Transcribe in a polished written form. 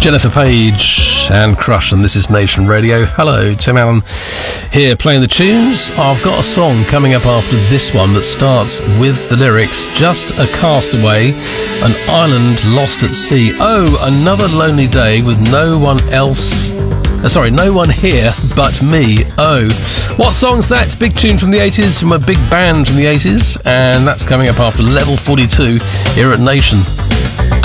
Jennifer Page and Crush, and this is Nation Radio. Hello, Tim Allen here playing the tunes. I've got a song coming up after this one that starts with the lyrics, just a castaway, an island lost at sea. Oh, another lonely day with no one else. No one here but me. Oh, what song's that? It's a big tune from the 80s, from a big band from the 80s, and that's coming up after Level 42 here at Nation.